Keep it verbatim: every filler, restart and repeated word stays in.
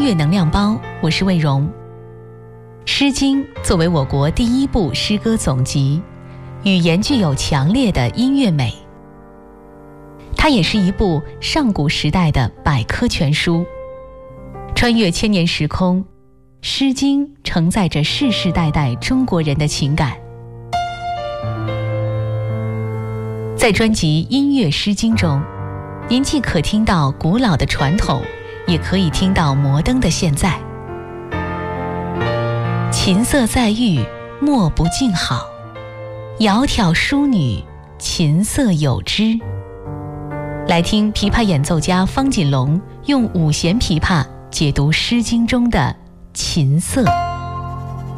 音乐能量包，我是魏荣。《诗经》作为我国第一部诗歌总集，语言具有强烈的音乐美。它也是一部上古时代的百科全书，穿越千年时空，《诗经》承载着世世代代中国人的情感。在专辑《音乐诗经》中，您既可听到古老的传统，也可以听到摩登的现在。琴瑟在御，莫不静好；窈窕淑女，琴瑟有之。来听琵琶演奏家方锦龙用五弦琵琶解读《诗经》中的琴瑟。